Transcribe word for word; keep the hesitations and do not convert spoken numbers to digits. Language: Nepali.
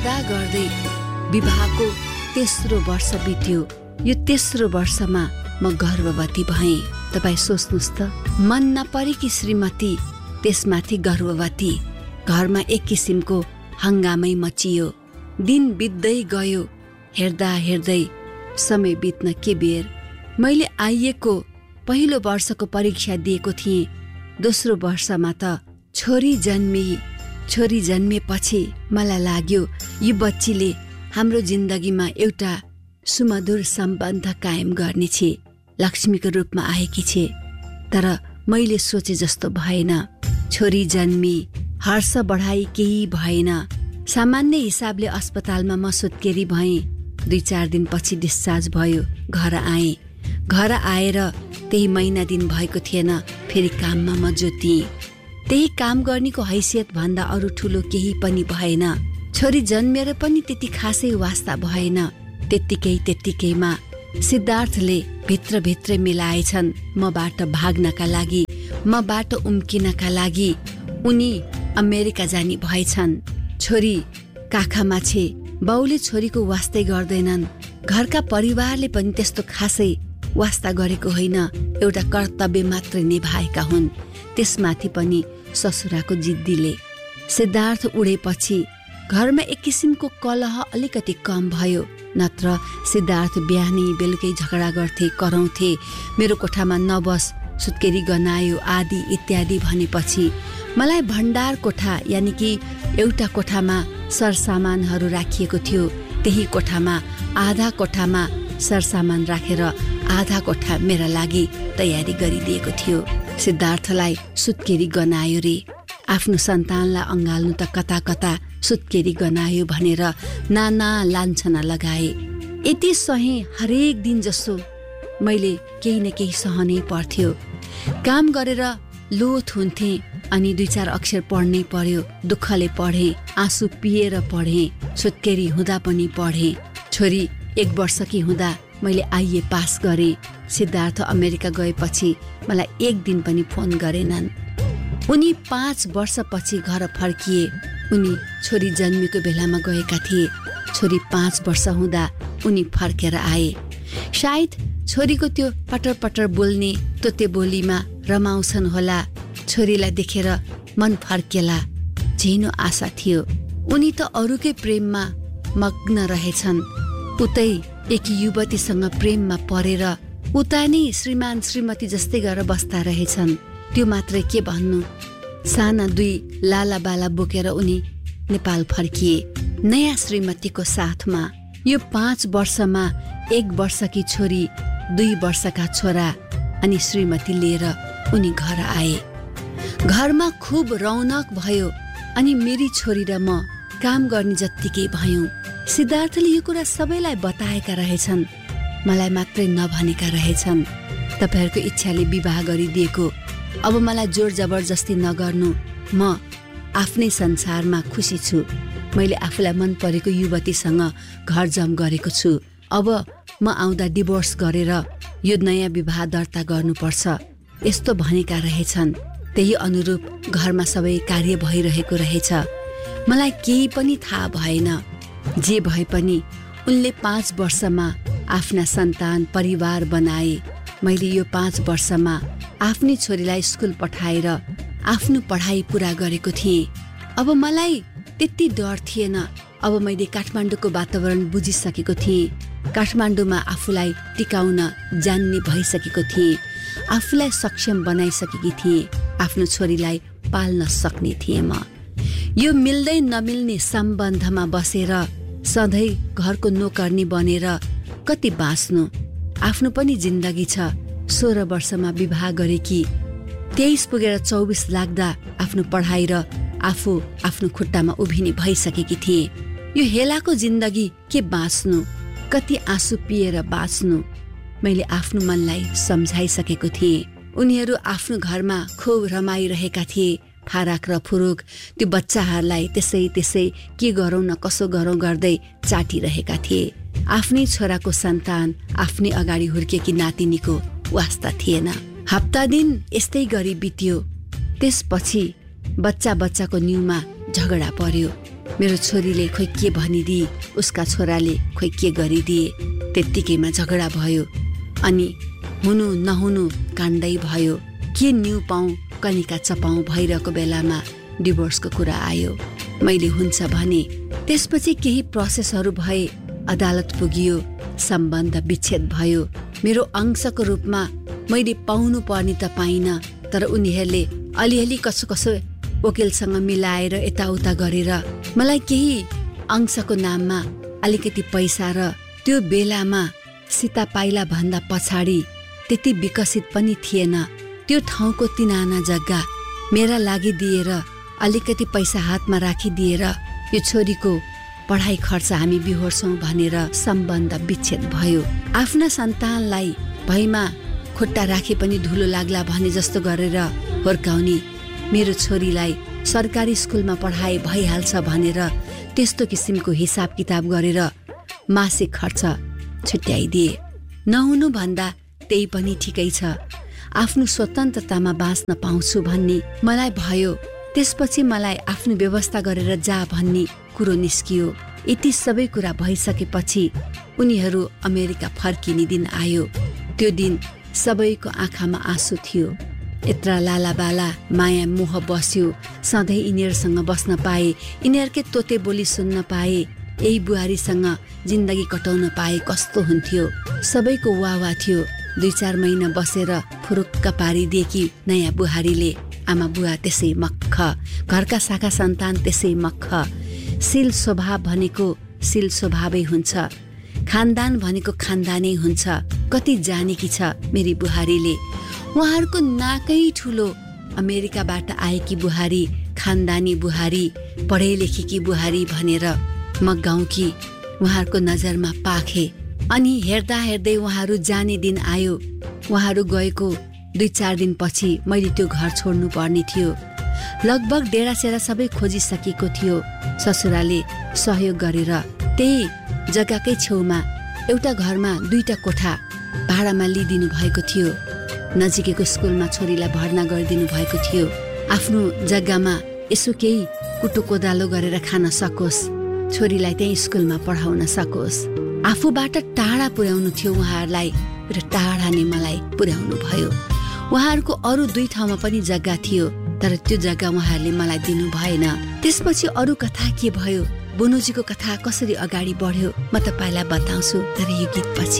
गर्दा गर्दै विवाहको तेस्रो वर्ष बित्यो। यो तेस्रो वर्षमा म गर्भवती भएँ। तपाईँ सोच्नुहोस् त, मन नपरेकी श्रीमती, त्यसमाथि गर्भवती। घरमा एक किसिमको हङ्गामै मचियो। दिन बित्दै गयो। हेर्दा हेर्दै समय बित्न के बेर। मैले आइएको पहिलो वर्षको परीक्षा दिएको थिएँ। दोस्रो वर्षमा त छोरी जन्मी। छोरी जन्मेपछि मलाई लाग्यो यो बच्चीले हाम्रो जिन्दगीमा एउटा सुमधुर सम्बन्ध कायम गर्नेछ, लक्ष्मीको रूपमा आएकी छे। तर मैले सोचे जस्तो भएन। छोरी जन्मी, हर्ष बढाई केही भएन। सामान्य हिसाबले अस्पतालमा म सुत्केरी भएँ। दुई चार दिनपछि डिस्चार्ज भयो। घर आएँ। घर आएर त्यही महिना दिन भएको थिएन, फेरि काममा म जोतिएँ। त्यही काम गर्नेको हैसियत भन्दा अरू ठुलो केही पनि भएन। छोरी जन्मेर पनि त्यति खासै वास्ता भएन। त्यत्तिकै त्यत्तिकैमा सिद्धार्थले भित्रभित्रै मिलाएछन् मबाट भाग्नका लागि, मबाट उम्किनका लागि। उनी अमेरिका जानी भएछन्। छोरी काखमा छे। बाउले छोरीको वास्तै गर्दैनन्। घरका परिवारले पनि त्यस्तो खासै वास्ता गरेको होइन, एउटा कर्तव्य मात्र निभाएका हुन्। त्यसमाथि पनि ससुराको जिद्दीले। सिद्धार्थ उडेपछि घरमा एक किसिमको कलह अलिकति कम भयो। नत्र सिद्धार्थ बिहानै बेलुकै झगडा गर्थे, कराउँथे। मेरो कोठामा नबस, सुत्केरी गनायो आदि इत्यादि भनेपछि मलाई भण्डार कोठा यानि कि एउटा कोठामा सरसामानहरू राखिएको थियो। त्यही कोठामा आधा कोठामा सरसामान राखेर आधा कोठा मेरा लागि तयारी गरिदिएको थियो। सिद्धार्थलाई सुत्केरी गनायो रे। आफ्नो सन्तानलाई अँगाल्नु त कता कता सुत्केरी गनायो भनेर नाना लान्छना लगाए। यति सहे हरेक दिन जसो मैले केही न केही सहनै पर्थ्यो। काम गरेर लोथ हुन्थे अनि दुई चार अक्षर पढ्नै पर्यो। दुःखले पढे, आँसु पिएर पढे, सुत्केरी हुँदा पनि पढे। छोरी एक वर्षकी हुँदा मैले आइए पास गरेँ। सिद्धार्थ अमेरिका गएपछि मलाई एक दिन पनि फोन गरेनन्। उनी पाँच वर्षपछि घर फर्किए। उनी छोरी जन्मेको बेलामा गएका थिए। छोरी पाँच वर्ष हुँदा उनी फर्केर आए। सायद छोरीको त्यो पटर पटर बोल्ने तोते बोलीमा रमाउँछन् होला। छोरीलाई देखेर मन फर्केला, झिनो आशा थियो। उनी त अरूकै प्रेममा मग्न रहेछन्। उतै एक युवतीसँग प्रेममा परेर उता नै श्रीमान श्रीमती जस्तै गरेर बस्दा रहेछन्। त्यो मात्रै के भन्नु। साना दुई लाला बाला बोकेर उनी नेपाल फर्किए नयाँ श्रीमतीको साथमा। यो पाँच वर्षमा एक वर्षकी छोरी, दुई वर्षका छोरा अनि श्रीमती लिएर उनी घर आए। घरमा खुब रौनक भयो अनि मेरी छोरी र म काम गर्ने जत्तिकै भयौं। सिद्धार्थले यो कुरा सबैलाई बताएका रहेछन्, मलाई मात्रै नभनेका रहेछन्। तपाईहरूको इच्छाले विवाह गरिदिएको, अब मलाई जोर जबरजस्ती नगर्नु। म आफ्नै संसारमा खुसी छु। मैले आफूलाई मन परेको युवतीसँग घर जम गरेको छु। अब म आउँदा डिभोर्स गरेर यो नयाँ विवाह दर्ता गर्नुपर्छ, यस्तो भनेका रहेछन्। त्यही अनुरूप घरमा सबै कार्य भइरहेको रहेछ। मलाई केही पनि थाहा भएन। जे भए पनि उनले पाँच वर्षमा आफ्ना सन्तान परिवार बनाए। मैले यो पाँच वर्षमा आफ्नी छोरीलाई स्कुल पठाएर आफ्नो पढाइ पूरा गरेको थिएँ। अब मलाई त्यति डर थिएन। अब मैले काठमाडौँको वातावरण बुझिसकेको थिएँ। काठमाडौँमा आफूलाई टिकाउन जान्ने भइसकेको थिएँ। आफूलाई सक्षम बनाइसकेकी थिएँ। आफ्नो छोरीलाई पाल्न सक्ने थिएँ म। यो मिल्दै नमिल्ने सम्बन्धमा बसेर सधैँ घरको नोकर्नी बनेर कति बाँच्नु। आफ्नो पनि जिन्दगी छ। सोह्र वर्षमा विवाह गरेकी, तेइस पुगेर चौबिस लाग्दा आफ्नो पढाइ र आफू आफ्नो खुट्टामा उभिने भइसकेकी थिए। यो हेलाको जिन्दगी के बाँच्नु, कति आँसु पिएर बाँच्नु। मैले आफ्नो मनलाई सम्झाइसकेको थिएँ। उनीहरू आफ्नो घरमा खुब रमाइरहेका थिए। फाराक र फुरुक त्यो बच्चाहरूलाई त्यसै त्यसै के गरौँ न कसो गरौँ गर्दै चाटिरहेका थिए। आफ्नै छोराको सन्तान आफ्नै अगाडि हुर्केकी नातिनीको वास्ता थिएन। हप्ता दिन यस्तै गरी बित्यो। त्यसपछि बच्चा बच्चाको न्युमा झगडा पर्यो। मेरो छोरीले खोइ के भनिदिए, उसका छोराले खोइ के गरिदिए। त्यत्तिकैमा झगडा भयो अनि हुनु नहुनु काण्डै भयो। के न्यु पाउँ कनिका चपाउँ भइरहेको बेलामा डिभोर्सको कुरा आयो। मैले हुन्छ भने त्यसपछि केही प्रोसेसहरू भए, अदालत पुगियो, सम्बन्ध विच्छेद भयो। मेरो अंशको रूपमा मैले पाउनु पर्ने त पाइनँ, तर उनीहरूले अलिअलि कसो कसो वकिलसँग मिलाएर यताउता गरेर मलाई केही अंशको नाममा अलिकति पैसा र त्यो बेलामा सीता पाइला भन्दा पछाडि त्यति विकसित पनि थिएन त्यो ठाउँको तिनाना जग्गा मेरा लागि दिएर अलिकति पैसा हातमा राखिदिएर यो छोरीको पढाइ खर्च हामी बिहोर्छौं भनेर सम्बन्ध विच्छेद भयो। आफ्ना सन्तानलाई भैमा खुट्टा राखे पनि धुलो लाग्ला भने जस्तो गरेर हुर्काउने मेरो छोरीलाई सरकारी स्कुलमा पढाइ भइहाल्छ भनेर त्यस्तो किसिमको हिसाब किताब गरेर मासिक खर्च छुट्याइदिए। नहुनु भन्दा त्यही पनि ठिकै छ, आफ्नो स्वतन्त्रतामा बाँच्न पाउँछु भन्ने मलाई भयो। त्यसपछि मलाई आफ्नो व्यवस्था गरेर जा भन्ने कुरो निस्कियो। यति सबै कुरा भइसकेपछि उनीहरू अमेरिका फर्किने दिन आयो। त्यो दिन सबैको आँखामा आँसु थियो। यत्रा लाला बाला माया मोह बस्यो। सधैँ यिनीहरूसँग बस्न पाए, यिनीहरूकै तोते बोली सुन्न पाए, यही बुहारीसँग जिन्दगी कटाउन पाए कस्तो हुन्थ्यो। सबैको वाह थियो। दुई चार महिना बसेर फुरुक्क पारिदिएकी नयाँ बुहारीले आमा बुवा त्यसै मक्ख, घरका शाखा सन्तान त्यसै मक्ख। शील स्वभाव भनेको शील स्वभावै हुन्छ, खानदान भनेको खानदानै हुन्छ। कति जानेकी छ मेरी बुहारीले। उहाँहरूको नाकै ठुलो। अमेरिकाबाट आएकी बुहारी, खानदानी बुहारी, पढे लेखेकी बुहारी भनेर म गाउँकी उहाँहरूको नजरमा पाखे। अनि हेर्दा हेर्दै उहाँहरू जाने दिन आयो। उहाँहरू गएको दुई चार दिन पछि मैले त्यो घर छोड्नु पर्ने थियो। लगभग डेरासेरा सबै खोजिसकेको थियो। ससुराले सहयोग गरेर त्यही जग्गाकै छेउमा एउटा घरमा दुईटा कोठा भाडामा लिइदिनु भएको थियो। नजिकैको स्कुलमा छोरीलाई भर्ना गरिदिनु भएको थियो। आफ्नो जग्गामा यसो केही कुटो कोदालो गरेर खान सकोस्, छोरीलाई त्यही स्कुलमा पढाउन सकोस्। आफूबाट टाढा पुर्याउनु थियो उहाँहरूलाई र टाढा नै मलाई पुर्याउनु भयो। उहाँहरूको अरू दुई ठाउँमा पनि जग्गा थियो, तर त्यो जग्गा उहाँहरूले मलाई दिनु भएन। त्यसपछि अरू कथा के भयो, बुनुजीको कथा कसरी अगाडि बढ्यो म तपाईँलाई बताउँछु, तर यो गीत पछि।